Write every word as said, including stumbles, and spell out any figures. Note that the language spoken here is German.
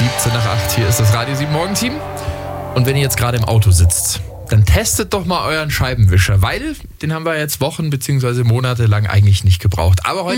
siebzehn nach acht. Hier ist das Radio sieben Morgenteam. Und wenn ihr jetzt gerade im Auto sitzt, dann testet doch mal euren Scheibenwischer, weil den haben wir jetzt Wochen bzw. Monate lang eigentlich nicht gebraucht. Aber heute